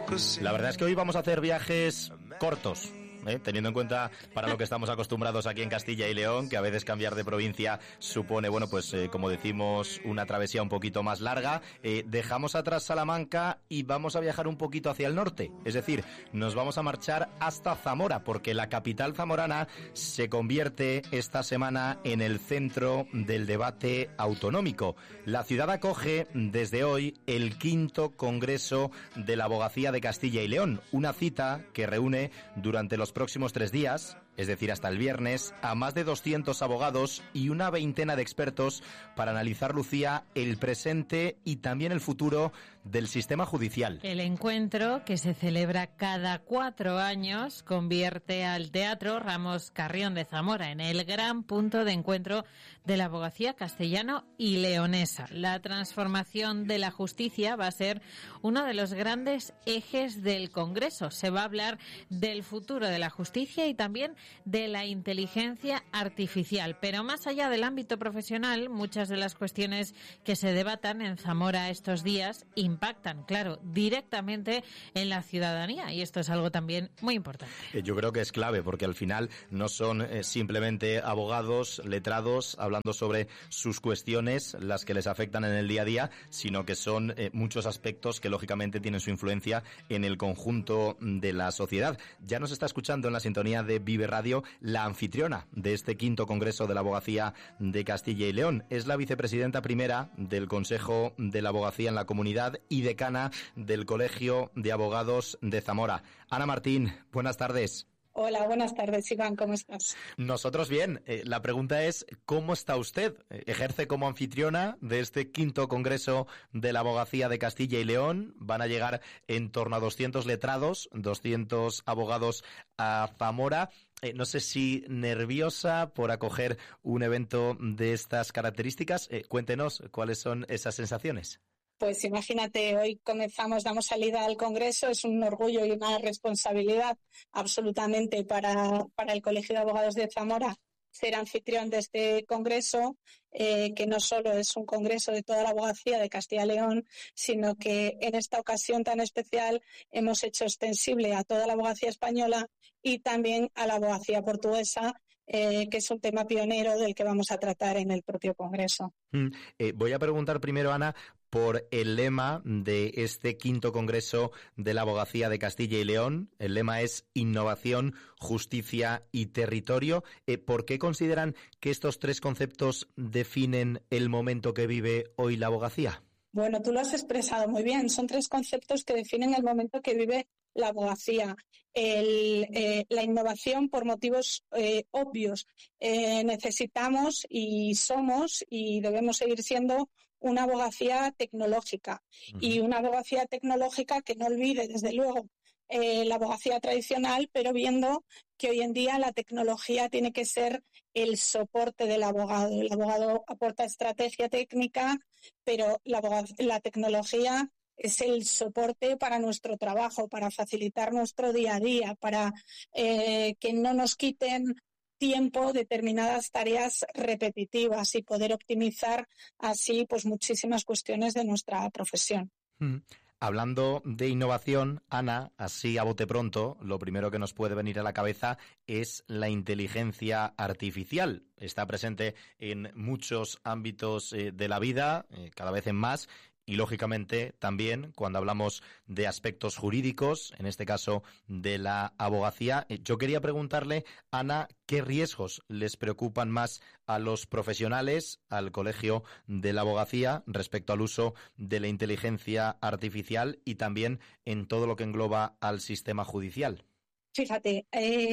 La verdad es que hoy vamos a hacer viajes cortos, teniendo en cuenta para lo que estamos acostumbrados aquí en Castilla y León, que a veces cambiar de provincia supone, bueno, pues como decimos, una travesía un poquito más larga. Dejamos atrás Salamanca y vamos a viajar un poquito hacia el norte, es decir, nos vamos a marchar hasta Zamora, porque la capital zamorana se convierte esta semana en el centro del debate autonómico. La ciudad acoge desde hoy el 5º Congreso de la Abogacía de Castilla y León, una cita que reúne durante los próximos 3 días, es decir, hasta el viernes, a más de 200 abogados y una veintena de expertos para analizar, Lucía, el presente y también el futuro del sistema judicial. El encuentro, que se celebra cada 4 años, convierte al Teatro Ramos Carrión de Zamora en el gran punto de encuentro de la abogacía castellano y leonesa. La transformación de la justicia va a ser uno de los grandes ejes del Congreso. Se va a hablar del futuro de la justicia y también de la inteligencia artificial. Pero más allá del ámbito profesional, muchas de las cuestiones que se debatan en Zamora estos días impactan, claro, directamente en la ciudadanía, y esto es algo también muy importante. Yo creo que es clave, porque al final no son simplemente abogados letrados hablando sobre sus cuestiones, las que les afectan en el día a día, sino que son muchos aspectos que lógicamente tienen su influencia en el conjunto de la sociedad. Ya nos está escuchando en la sintonía de Vive Radio la anfitriona de este 5º Congreso de la Abogacía de Castilla y León. Es la vicepresidenta primera del Consejo de la Abogacía en la Comunidad y decana del Colegio de Abogados de Zamora. Ana Martín, buenas tardes. Hola, buenas tardes, Iván, ¿cómo estás? Nosotros bien. La pregunta es, ¿cómo está usted? Ejerce como anfitriona de este 5º Congreso de la Abogacía de Castilla y León. Van a llegar en torno a 200 letrados, 200 abogados a Zamora. No sé si nerviosa por acoger un evento de estas características. Cuéntenos cuáles son esas sensaciones. Pues imagínate, hoy damos salida al Congreso, es un orgullo y una responsabilidad absolutamente para el Colegio de Abogados de Zamora ser anfitrión de este Congreso, que no solo es un congreso de toda la abogacía de Castilla y León, sino que en esta ocasión tan especial hemos hecho extensible a toda la abogacía española y también a la abogacía portuguesa, que es un tema pionero del que vamos a tratar en el propio Congreso. Voy a preguntar primero, Ana, por el lema de este 5º Congreso de la Abogacía de Castilla y León. El lema es Innovación, Justicia y Territorio. ¿Por qué consideran que estos 3 conceptos definen el momento que vive hoy la abogacía? Bueno, tú lo has expresado muy bien. Son 3 conceptos que definen el momento que vive la abogacía. La innovación por motivos obvios. Necesitamos y somos y debemos seguir siendo una abogacía tecnológica. Y una abogacía tecnológica que no olvide, desde luego, la abogacía tradicional, pero viendo que hoy en día la tecnología tiene que ser el soporte del abogado. El abogado aporta estrategia técnica, pero la tecnología es el soporte para nuestro trabajo, para facilitar nuestro día a día, para que no nos quiten tiempo determinadas tareas repetitivas y poder optimizar así pues muchísimas cuestiones de nuestra profesión. Hablando de innovación, Ana, así a bote pronto, lo primero que nos puede venir a la cabeza es la inteligencia artificial. Está presente en muchos ámbitos de la vida, cada vez en más. Y, lógicamente, también cuando hablamos de aspectos jurídicos, en este caso de la abogacía, yo quería preguntarle, Ana, ¿qué riesgos les preocupan más a los profesionales, al Colegio de la Abogacía, respecto al uso de la inteligencia artificial y también en todo lo que engloba al sistema judicial? Fíjate,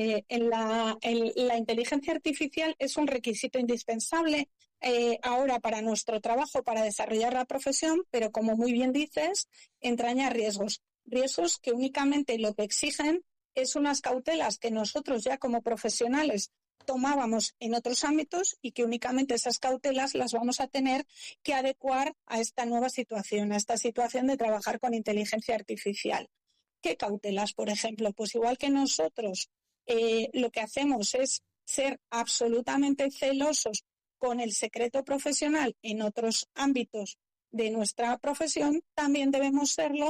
la inteligencia artificial es un requisito indispensable ahora para nuestro trabajo, para desarrollar la profesión, pero como muy bien dices, entraña riesgos que únicamente lo que exigen es unas cautelas que nosotros ya como profesionales tomábamos en otros ámbitos y que únicamente esas cautelas las vamos a tener que adecuar a esta nueva situación, a esta situación de trabajar con inteligencia artificial. ¿Qué cautelas, por ejemplo? Pues igual que nosotros lo que hacemos es ser absolutamente celosos con el secreto profesional en otros ámbitos de nuestra profesión, también debemos serlo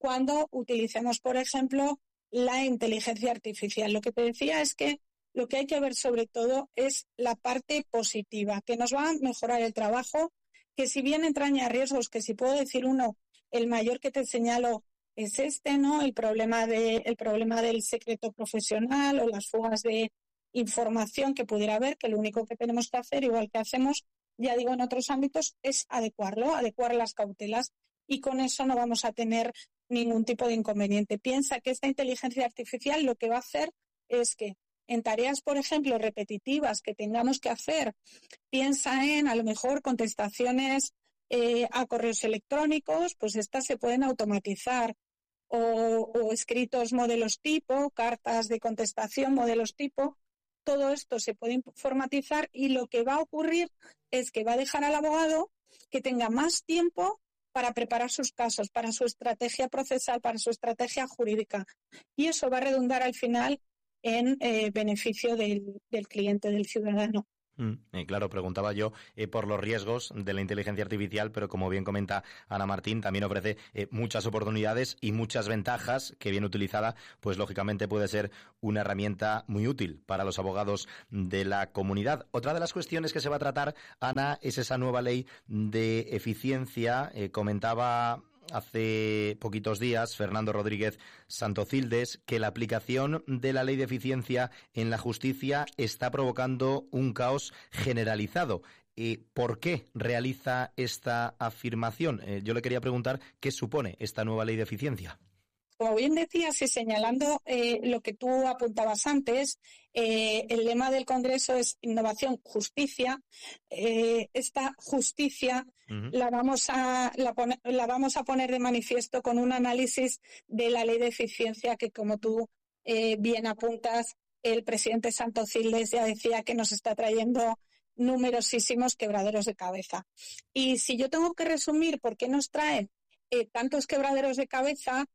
cuando utilicemos, por ejemplo, la inteligencia artificial. Lo que te decía es que lo que hay que ver sobre todo es la parte positiva, que nos va a mejorar el trabajo, que si bien entraña riesgos, que si puedo decir uno, el mayor que te señalo es ¿no? El problema del secreto profesional o las fugas de información que pudiera haber, que lo único que tenemos que hacer, igual que hacemos, ya digo, en otros ámbitos, es adecuar las cautelas, y con eso no vamos a tener ningún tipo de inconveniente. Piensa que esta inteligencia artificial lo que va a hacer es que en tareas, por ejemplo, repetitivas que tengamos que hacer, piensa en, a lo mejor, contestaciones a correos electrónicos, pues estas se pueden automatizar, o escritos modelos tipo, cartas de contestación modelos tipo. Todo esto se puede informatizar, y lo que va a ocurrir es que va a dejar al abogado que tenga más tiempo para preparar sus casos, para su estrategia procesal, para su estrategia jurídica. Y eso va a redundar al final en beneficio del cliente, del ciudadano. Claro, preguntaba yo por los riesgos de la inteligencia artificial, pero como bien comenta Ana Martín, también ofrece muchas oportunidades y muchas ventajas que, bien utilizada, pues lógicamente puede ser una herramienta muy útil para los abogados de la comunidad. Otra de las cuestiones que se va a tratar, Ana, es esa nueva ley de eficiencia. Comentaba hace poquitos días Fernando Rodríguez Santocildes que la aplicación de la ley de eficiencia en la justicia está provocando un caos generalizado. ¿Por qué realiza esta afirmación? Yo le quería preguntar qué supone esta nueva ley de eficiencia. Como bien decías, y señalando lo que tú apuntabas antes, el lema del Congreso es innovación, justicia. Esta justicia la vamos a poner de manifiesto con un análisis de la ley de eficiencia que, como tú bien apuntas, el presidente Santocildes ya decía que nos está trayendo numerosísimos quebraderos de cabeza. Y si yo tengo que resumir por qué nos traen tantos quebraderos de cabeza,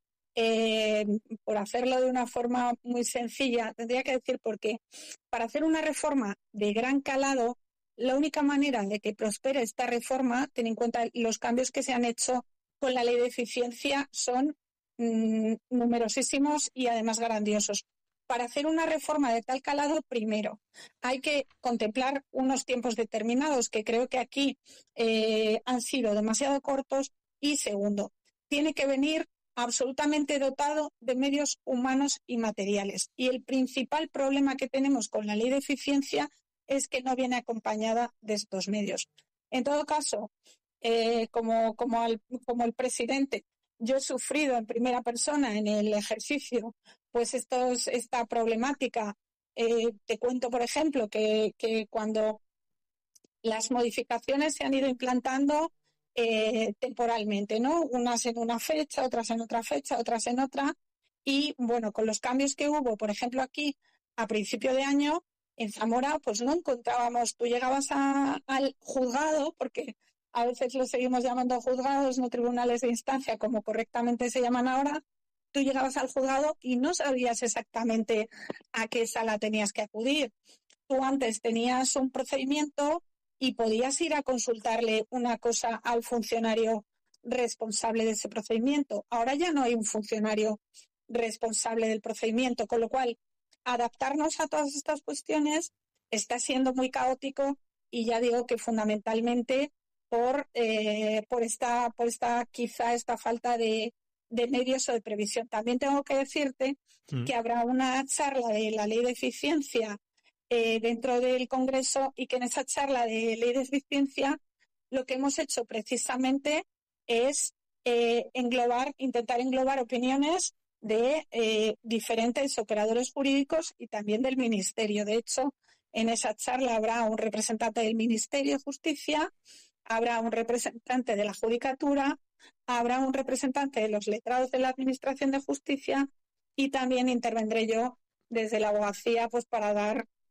por hacerlo de una forma muy sencilla, tendría que decir porque para hacer una reforma de gran calado, la única manera de que prospere esta reforma, ten en cuenta los cambios que se han hecho con la ley de eficiencia, son numerosísimos y además grandiosos. Para hacer una reforma de tal calado, primero, hay que contemplar unos tiempos determinados que creo que aquí han sido demasiado cortos, y segundo, tiene que venir absolutamente dotado de medios humanos y materiales. Y el principal problema que tenemos con la ley de eficiencia es que no viene acompañada de estos medios. En todo caso, como el presidente, yo he sufrido en primera persona en el ejercicio pues esta problemática. Te cuento, por ejemplo, que cuando las modificaciones se han ido implantando temporalmente, ¿no? Unas en una fecha, otras en otra fecha, otras en otra. Y bueno, con los cambios que hubo, por ejemplo, aquí a principio de año, en Zamora, pues no encontrábamos, tú llegabas al juzgado, porque a veces lo seguimos llamando juzgados, no tribunales de instancia, como correctamente se llaman ahora. Tú llegabas al juzgado y no sabías exactamente a qué sala tenías que acudir. Tú antes tenías un procedimiento y podías ir a consultarle una cosa al funcionario responsable de ese procedimiento. Ahora ya no hay un funcionario responsable del procedimiento, con lo cual adaptarnos a todas estas cuestiones está siendo muy caótico, y ya digo que fundamentalmente por esta falta de medios o de previsión. También tengo que decirte que habrá una charla de la ley de eficiencia dentro del Congreso, y que en esa charla de ley de eficiencia lo que hemos hecho precisamente es intentar englobar opiniones de diferentes operadores jurídicos y también del Ministerio. De hecho, en esa charla habrá un representante del Ministerio de Justicia, habrá un representante de la Judicatura, habrá un representante de los letrados de la Administración de Justicia, y también intervendré yo desde la abogacía, pues para dar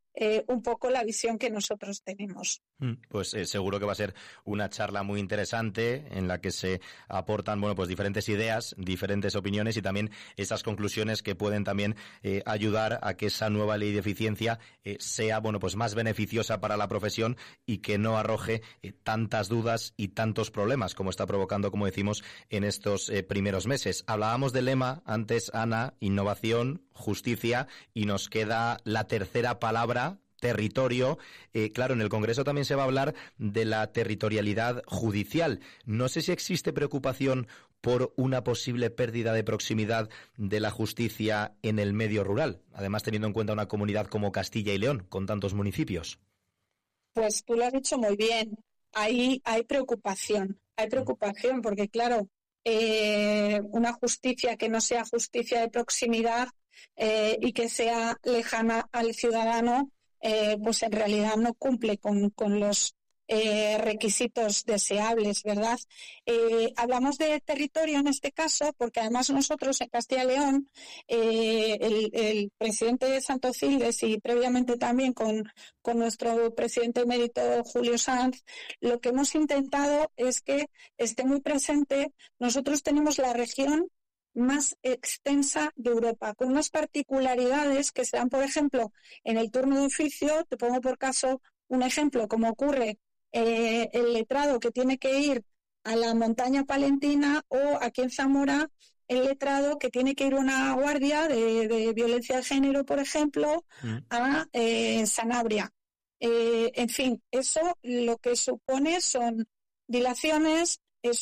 un poco la visión que nosotros tenemos. Pues seguro que va a ser una charla muy interesante en la que se aportan, bueno, pues diferentes ideas, diferentes opiniones y también esas conclusiones que pueden también ayudar a que esa nueva ley de eficiencia sea, bueno, pues más beneficiosa para la profesión y que no arroje tantas dudas y tantos problemas como está provocando, como decimos, en estos primeros meses. Hablábamos del lema antes, Ana, innovación, justicia, y nos queda la tercera palabra, territorio. Claro, en el Congreso también se va a hablar de la territorialidad judicial. No sé si existe preocupación por una posible pérdida de proximidad de la justicia en el medio rural, además teniendo en cuenta una comunidad como Castilla y León, con tantos municipios. Pues tú lo has dicho muy bien. Hay preocupación porque, claro, una justicia que no sea justicia de proximidad y que sea lejana al ciudadano, pues en realidad no cumple con los requisitos deseables, ¿verdad? Hablamos de territorio en este caso porque además nosotros en Castilla y León, el presidente Santocildes y previamente también con nuestro presidente emérito Julio Sanz, lo que hemos intentado es que esté muy presente. Nosotros tenemos la región más extensa de Europa, con unas particularidades que se dan, por ejemplo, en el turno de oficio. Te pongo por caso un ejemplo, como ocurre el letrado que tiene que ir a la montaña palentina, o aquí en Zamora el letrado que tiene que ir a una guardia de violencia de género, por ejemplo, a Sanabria. En fin, eso lo que supone son dilaciones, es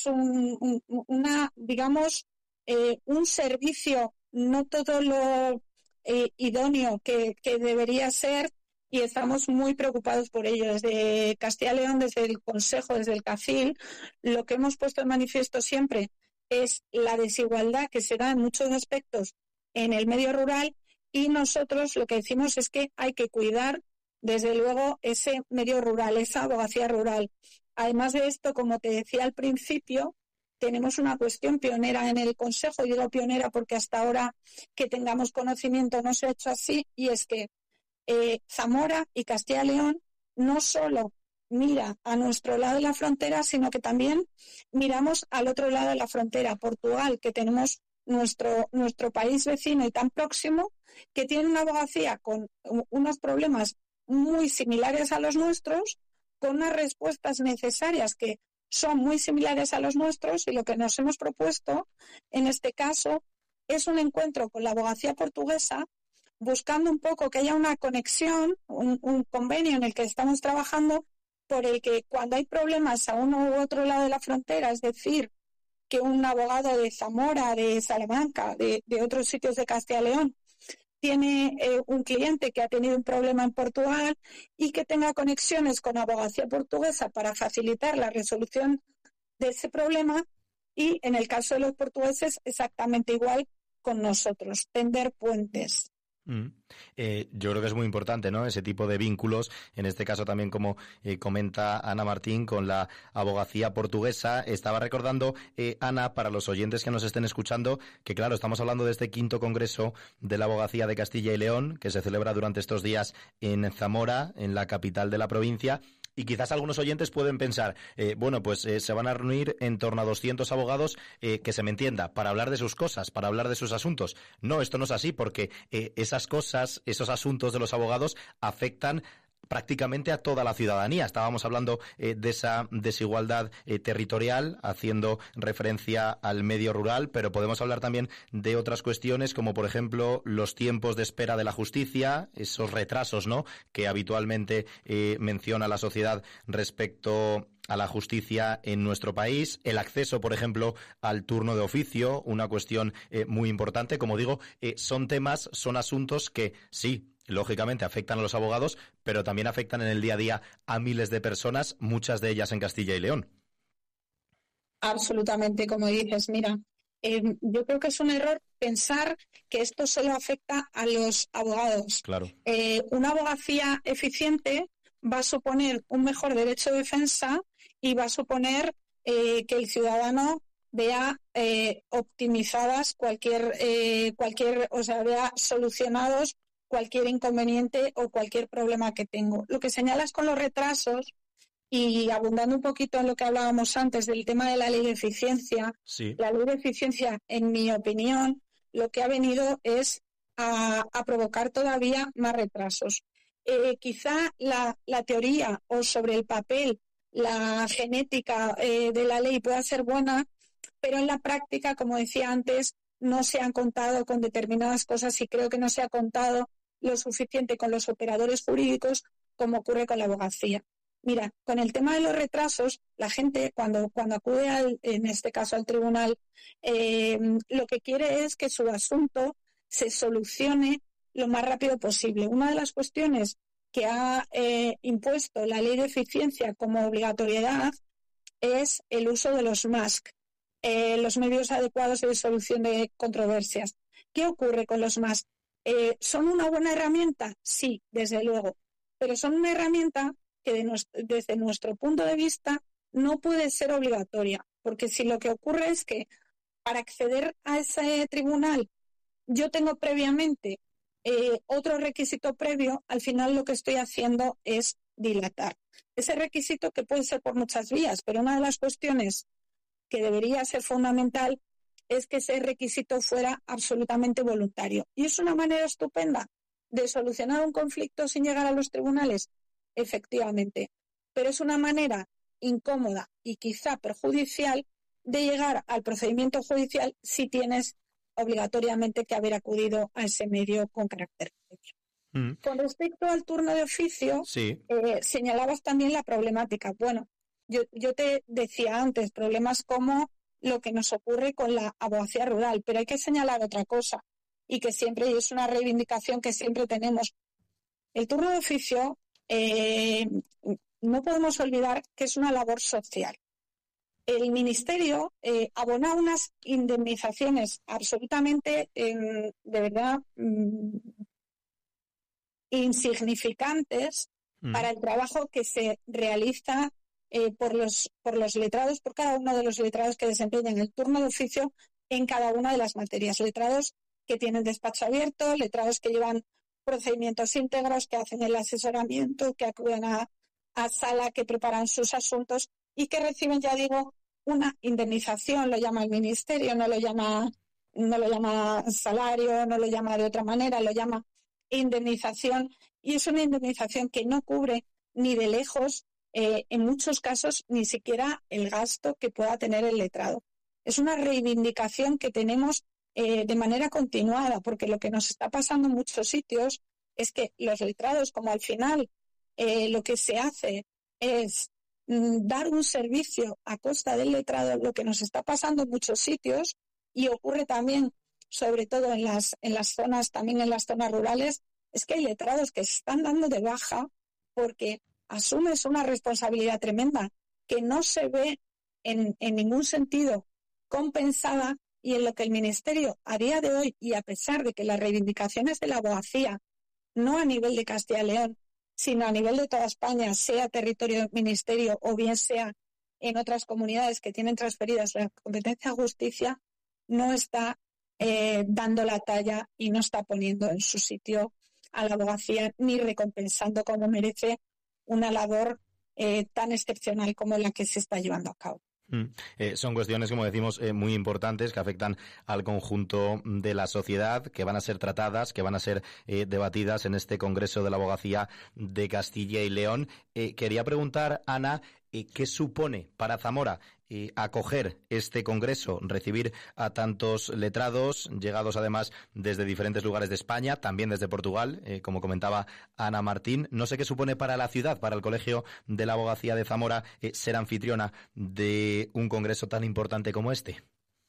un servicio no todo lo idóneo que debería ser, y estamos muy preocupados por ello. Desde Castilla y León, desde el Consejo, desde el CACIL, lo que hemos puesto en manifiesto siempre es la desigualdad que se da en muchos aspectos en el medio rural, y nosotros lo que decimos es que hay que cuidar, desde luego, ese medio rural, esa abogacía rural. Además de esto, como te decía al principio, tenemos una cuestión pionera en el Consejo. Y digo pionera porque hasta ahora que tengamos conocimiento no se ha hecho así, y es que Zamora y Castilla y León no solo mira a nuestro lado de la frontera, sino que también miramos al otro lado de la frontera, Portugal, que tenemos nuestro país vecino y tan próximo, que tiene una abogacía con unos problemas muy similares a los nuestros, con unas respuestas necesarias que son muy similares a los nuestros. Y lo que nos hemos propuesto en este caso es un encuentro con la abogacía portuguesa, buscando un poco que haya una conexión, un convenio en el que estamos trabajando, por el que cuando hay problemas a uno u otro lado de la frontera, es decir, que un abogado de Zamora, de Salamanca, de otros sitios de Castilla y León, tiene un cliente que ha tenido un problema en Portugal y que tenga conexiones con la abogacía portuguesa para facilitar la resolución de ese problema, y en el caso de los portugueses exactamente igual con nosotros, tender puentes. Yo creo que es muy importante, ¿no?, ese tipo de vínculos, en este caso también, como comenta Ana Martín, con la abogacía portuguesa. Estaba recordando, Ana, para los oyentes que nos estén escuchando, que claro, estamos hablando de este 5º Congreso de la Abogacía de Castilla y León, que se celebra durante estos días en Zamora, en la capital de la provincia. Y quizás algunos oyentes pueden pensar, se van a reunir en torno a 200 abogados, que se me entienda, para hablar de sus cosas, para hablar de sus asuntos. No, esto no es así, porque esas cosas, esos asuntos de los abogados afectan prácticamente a toda la ciudadanía. Estábamos hablando de esa desigualdad territorial, haciendo referencia al medio rural, pero podemos hablar también de otras cuestiones, como por ejemplo los tiempos de espera de la justicia, esos retrasos, ¿no?, que habitualmente menciona la sociedad respecto a la justicia en nuestro país, el acceso, por ejemplo, al turno de oficio, una cuestión muy importante. Como digo, son asuntos que sí, lógicamente afectan a los abogados, pero también afectan en el día a día a miles de personas, muchas de ellas en Castilla y León. Absolutamente, como dices, mira, yo creo que es un error pensar que esto solo afecta a los abogados. Claro. Una abogacía eficiente va a suponer un mejor derecho de defensa y va a suponer que el ciudadano vea optimizadas vea solucionados cualquier inconveniente o cualquier problema que tengo. Lo que señalas con los retrasos, y abundando un poquito en lo que hablábamos antes del tema de la ley de eficiencia, Sí. la ley de eficiencia, en mi opinión, lo que ha venido es a provocar todavía más retrasos. Quizá la teoría o sobre el papel, la genética de la ley pueda ser buena, pero en la práctica, como decía antes, no se han contado con determinadas cosas y creo que no se ha contado lo suficiente con los operadores jurídicos como ocurre con la abogacía. Mira, con el tema de los retrasos, la gente cuando acude, en este caso al tribunal, lo que quiere es que su asunto se solucione lo más rápido posible. Una de las cuestiones que ha impuesto la ley de eficiencia como obligatoriedad es el uso de los MASC, los medios adecuados de solución de controversias. ¿Qué ocurre con los MASC? ¿Son una buena herramienta? Sí, desde luego, pero son una herramienta que desde nuestro punto de vista no puede ser obligatoria, porque si lo que ocurre es que para acceder a ese tribunal yo tengo previamente otro requisito previo, al final lo que estoy haciendo es dilatar. Ese requisito que puede ser por muchas vías, pero una de las cuestiones que debería ser fundamental es que ese requisito fuera absolutamente voluntario. Y es una manera estupenda de solucionar un conflicto sin llegar a los tribunales, efectivamente, pero es una manera incómoda y quizá perjudicial de llegar al procedimiento judicial si tienes obligatoriamente que haber acudido a ese medio con carácter previo. Con respecto al turno de oficio, sí. Señalabas también la problemática. Bueno, yo te decía antes, problemas como lo que nos ocurre con la abogacía rural, pero hay que señalar otra cosa, y que siempre, y es una reivindicación que siempre tenemos. El turno de oficio, no podemos olvidar que es una labor social. El Ministerio abona unas indemnizaciones absolutamente, de verdad, insignificantes para el trabajo que se realiza por los letrados, por cada uno de los letrados que desempeñan el turno de oficio en cada una de las materias. Letrados que tienen despacho abierto, letrados que llevan procedimientos íntegros, que hacen el asesoramiento, que acuden a sala, que preparan sus asuntos y que reciben, ya digo, una indemnización. Lo llama el Ministerio, no lo llama salario, no lo llama de otra manera, lo llama indemnización, y es una indemnización que no cubre ni de lejos, en muchos casos, ni siquiera el gasto que pueda tener el letrado. Es una reivindicación que tenemos de manera continuada, porque lo que nos está pasando en muchos sitios es que los letrados, como al final lo que se hace es dar un servicio a costa del letrado, lo que nos está pasando en muchos sitios, y ocurre también, sobre todo en las zonas, también en las zonas rurales, es que hay letrados que se están dando de baja porque asumes una responsabilidad tremenda que no se ve en ningún sentido compensada, y en lo que el Ministerio a día de hoy, y a pesar de que las reivindicaciones de la abogacía, no a nivel de Castilla y León, sino a nivel de toda España, sea territorio del Ministerio o bien sea en otras comunidades que tienen transferidas la competencia de justicia, no está dando la talla y no está poniendo en su sitio a la abogacía ni recompensando como merece una labor tan excepcional como la que se está llevando a cabo. Son cuestiones, como decimos, muy importantes que afectan al conjunto de la sociedad, que van a ser tratadas, que van a ser debatidas en este Congreso de la Abogacía de Castilla y León. Quería preguntar, Ana, ¿qué supone para Zamora acoger este congreso, recibir a tantos letrados, llegados además desde diferentes lugares de España, también desde Portugal, como comentaba Ana Martín? No sé qué supone para la ciudad, para el Colegio de la Abogacía de Zamora, ser anfitriona de un congreso tan importante como este.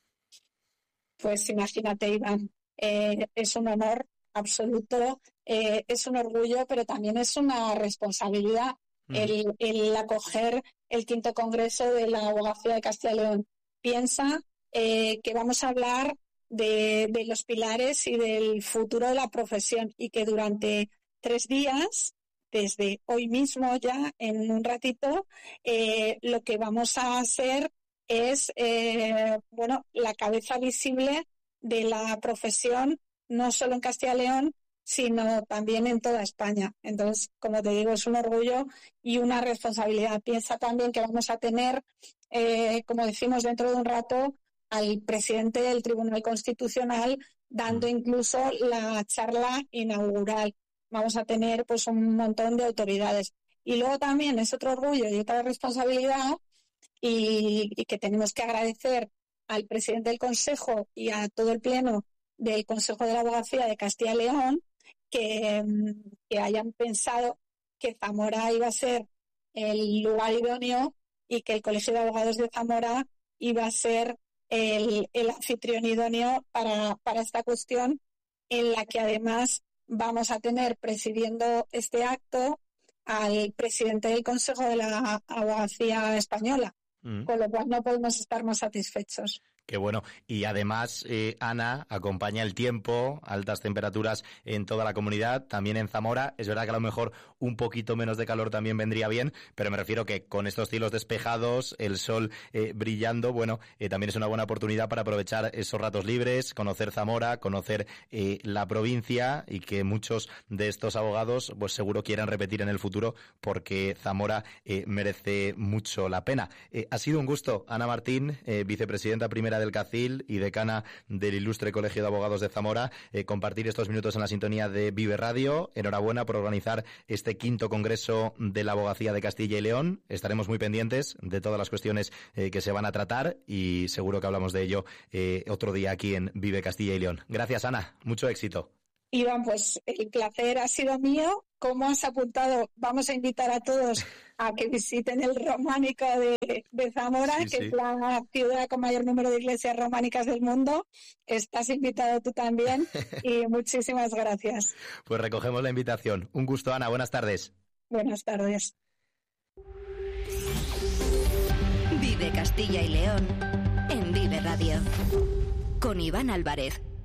Pues imagínate, Iván, es un honor absoluto, es un orgullo, pero también es una responsabilidad el acoger el 5º Congreso de la Abogacía de Castilla y León. Piensa que vamos a hablar de los pilares y del futuro de la profesión, y que durante 3 días, desde hoy mismo ya, en un ratito, lo que vamos a hacer es la cabeza visible de la profesión, no solo en Castilla y León, sino también en toda España. Entonces, como te digo, es un orgullo y una responsabilidad. Piensa también que vamos a tener, como decimos dentro de un rato, al presidente del Tribunal Constitucional dando incluso la charla inaugural. Vamos a tener pues un montón de autoridades. Y luego también es otro orgullo y otra responsabilidad y que tenemos que agradecer al presidente del Consejo y a todo el Pleno del Consejo de la Abogacía de Castilla y León que hayan pensado que Zamora iba a ser el lugar idóneo y que el Colegio de Abogados de Zamora iba a ser el anfitrión idóneo para esta cuestión, en la que además vamos a tener presidiendo este acto al presidente del Consejo de la Abogacía Española, con lo cual no podemos estar más satisfechos. Qué bueno. Y además, Ana, acompaña el tiempo, altas temperaturas en toda la comunidad, también en Zamora. Es verdad que a lo mejor un poquito menos de calor también vendría bien, pero me refiero que con estos cielos despejados, el sol brillando, bueno, también es una buena oportunidad para aprovechar esos ratos libres, conocer Zamora, conocer la provincia, y que muchos de estos abogados pues seguro quieran repetir en el futuro, porque Zamora merece mucho la pena. Ha sido un gusto, Ana Martín, vicepresidenta primera del CACIL y decana del Ilustre Colegio de Abogados de Zamora, compartir estos minutos en la sintonía de Vive Radio. Enhorabuena por organizar este 5º Congreso de la Abogacía de Castilla y León. Estaremos muy pendientes de todas las cuestiones que se van a tratar, y seguro que hablamos de ello otro día aquí en Vive Castilla y León. Gracias, Ana. Mucho éxito. Iván, pues el placer ha sido mío. Como has apuntado, vamos a invitar a todos a que visiten el Románico de Zamora, que es la ciudad con mayor número de iglesias románicas del mundo. Estás invitado tú también y muchísimas gracias. Pues recogemos la invitación. Un gusto, Ana. Buenas tardes. Buenas tardes. Vive Castilla y León en Vive Radio con Iván Álvarez.